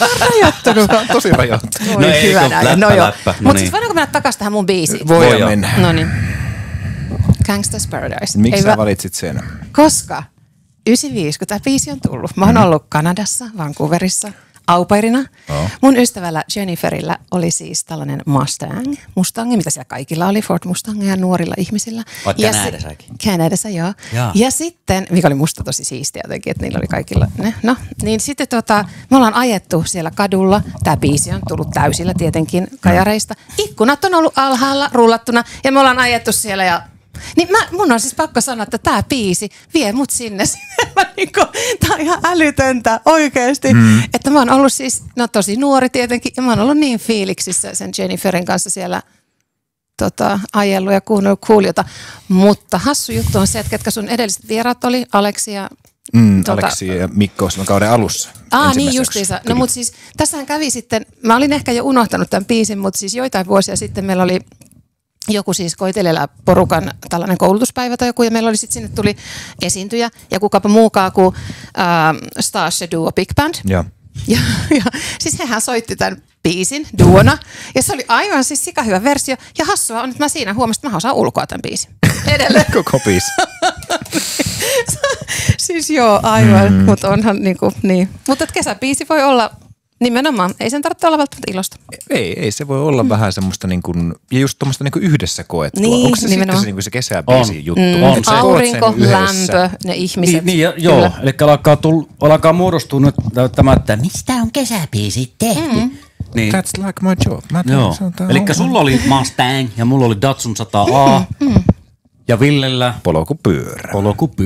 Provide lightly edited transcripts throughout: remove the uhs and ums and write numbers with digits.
rajoittunut. Se on tosi rajoittunut. No ei, hyvänä. läppä, joo. läppä. No Mutta niin. siis voidaanko mennä takaisin tähän mun biisiin? Voidaan mennä. No niin. Gangsta's Paradise. Miksi Ei sä valitsit sen? Koska 95, kun tämä biisi on tullut. Mä oon ollut Kanadassa, Vancouverissa, au pairina. Mun ystävällä Jenniferillä oli siis tällainen Mustang, mitä siellä kaikilla oli, Ford Mustangia nuorilla ihmisillä. Vai Kanadassakin? Kanadassa, joo. Ja sitten, mikä oli musta tosi siistiä jotenkin, että niillä oli kaikilla ne. No, niin sitten me ollaan ajettu siellä kadulla. Tämä biisi on tullut täysillä tietenkin kajareista. Ikkunat on ollut alhaalla rullattuna ja me ollaan ajettu siellä ja niin mun on siis pakko sanoa, että tämä biisi vie mut sinne. Tää on ihan älytöntä oikeesti. Että mä oon ollut siis, tosi nuori tietenkin, ja mä oon ollut niin fiiliksissä sen Jenniferin kanssa siellä ajellut ja kuunnellut kuulijoita. Mutta hassu juttu on se, että ketkä sun edelliset vieraat oli, Aleksi ja Aleksi ja Mikko silloin kauden alussa. Niin justiinsa. No mutta siis tässähän kävi sitten, mä olin ehkä jo unohtanut tämän biisin, mutta siis joitain vuosia sitten meillä oli joku siis Koitelellä porukan tällainen koulutuspäivä tai joku, ja meillä oli sitten sinne tuli esiintyjä, ja kukapa muukaan kuin Stars Duo Big Band. Ja Siis hehän soitti tämän biisin duona, ja se oli aivan siis sikahyvä versio, ja hassua on, että mä siinä huomasin, että mä osaan ulkoa tämän biisin. Edelleen. koko biisi. Siis joo, aivan, mutta onhan niin. Mutta kesäbiisi voi olla nimenomaan, ei sen tarvitse olla välttämättä ilosta. Ei se voi olla vähän semmoista niin kuin, ja just tommoista niin kuin yhdessä koettua. Niin, onko se nimenomaan. sitten se, niin kuin se kesäbiisi juttu? On. Sä koet Aurinko, sen yhdessä. lämpö, ne ihmiset. Niin, joo, eli alkaa muodostua nyt tämä, että mistä on kesäbiisit tehty. Niin. That's like my job. Joo, eli sulla oli Mustang ja mulla oli Datsun 100A ja Villellä Polkupyörä.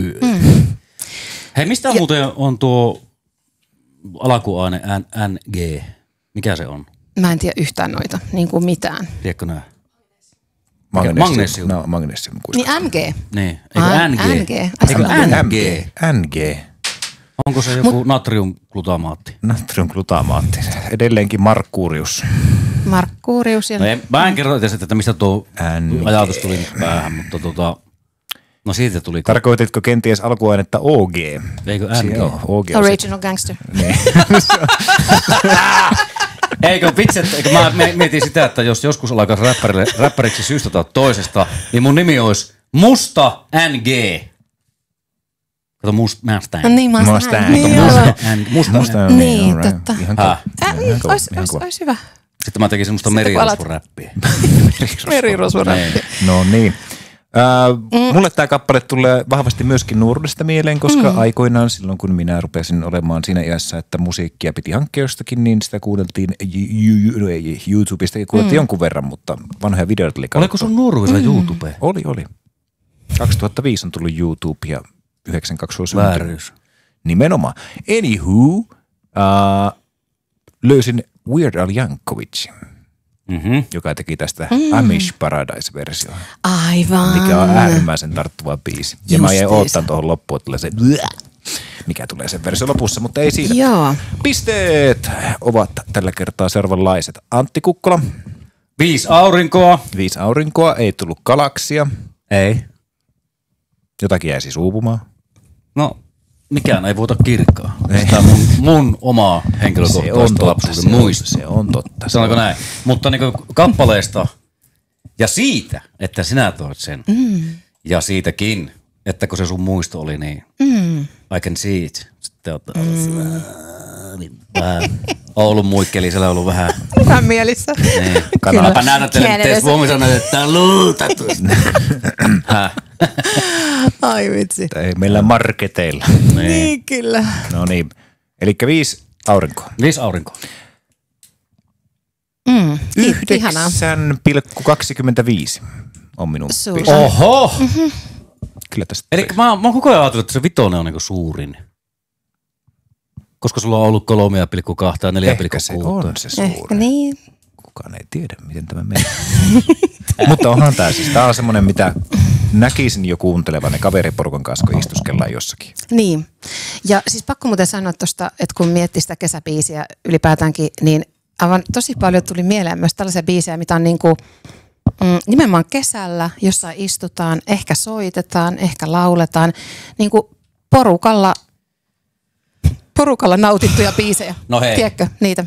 Hei, mistä muuten on tuo alakuaine NG? Mikä se on? Mä en tiedä yhtään noita, niin kuin mitään. Tiedätkö nää? Magnesium. Magnesium. No, magnesium. Niin MG. Niin, eikö NG? NG. Eikö NG? NG. Onko se joku natriumglutamaatti? Natriumglutamaatti. Edelleenkin Markkuurius. Markkuurius. Ja... No mä en kerro edes, että mistä tuo ajatus tuli nyt päähän, mutta no siitä tuli. Tarkoititko kenties alkuainetta OG? Eikö NG? OG Original Gangster. Eikö vitset, eikö mä mietin sitä, että jos joskus alkaa räppäriksi syystä tai toisesta, niin mun nimi olisi Musta NG. Kato Mustang. No niin, Mustang. Musta. Niin, totta. Olisi hyvä. Sitten mä tekin semmoista merirosvoräppiä. Merirosvoräppiä. No niin. Mulle tämä kappale tulee vahvasti myöskin nuoruudesta mieleen, koska aikoinaan silloin, kun minä rupesin olemaan siinä iässä, että musiikkia piti hankkia jostakin, niin sitä kuunneltiin YouTubesta, kuunneltiin jonkun verran, mutta vanhoja videoita oli kautta. Oliko sun nuoruudessa YouTube? Oli. 2005 on tullut YouTube ja 92 on Vääryys. Nimenomaan. Anywho, löysin Weird Al Yankovicin, joka teki tästä Amish Paradise-versio. Aivan. Mikä on äärimmäisen tarttuva biisi. Ja mä jäin oottaan tuohon loppuun, että tulee se mikä tulee sen versio lopussa, mutta ei siinä. Joo. Pisteet ovat tällä kertaa seuraavanlaiset. Antti Kukkola. 5 aurinkoa. 5 aurinkoa, ei tullut galaksia. Ei. Jotakin jäi siis uupumaan. No, mikään ei voita kirkkaa. Sitä mun omaa henkilökohtaista lapsuuden muista. Se on totta. Sanoiko näin? Mutta niin kappaleesta ja siitä, että sinä toit sen. Ja siitäkin, että kun se sun muisto oli niin, I can see it. Sitten Oulun muikkeli, siellä on ollut vähän. Vähän mielissä. Niin. Kannapa näytä teille, teistä huomioon näyttää luultatusti. Ai vitsi. Ei meillä marketeilla. Niin kyllä. No niin, eli 5 aurinkoa. 5 aurinkoa. 9,25 on minun piste. Oho! Kyllä tästä. Eli mä oon koko ajan ajatellut, että se vitonen on niinku suurin. Koska sulla on ollut 3,2 ja 4,6. Ehkä se on se suurin. Ehkä niin. Kukaan ei tiedä, miten tämä menee. Mutta onhan tämä siis. Tämä on semmoinen, mitä näkisin jo kuuntelevan ne kaveriporukan kanssa, kun istuskellaan jossakin. Niin. Ja siis pakko muuten sanoa tuosta, että kun miettii sitä kesäbiisiä ylipäätäänkin, niin aivan tosi paljon tuli mieleen myös tällaisia biisejä, mitä on niinku, nimenomaan kesällä, jossa istutaan, ehkä soitetaan, ehkä lauletaan, niinku porukalla nautittuja biisejä. No hei. Tiedätkö niitä?